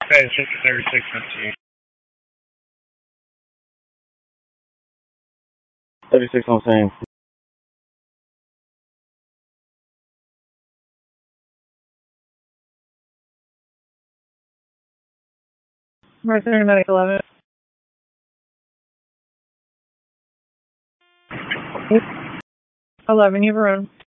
Okay, it's just 36 minutes. 36 on same. Mercenary Medic 11. 11, you have a room.